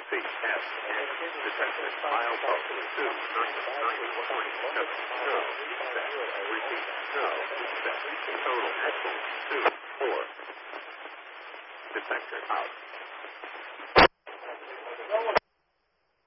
CS. Detected. File code 2. 9.9.7. No. Set. Repeat. No. Set. Total. Excellent. 2. 4. Detector out.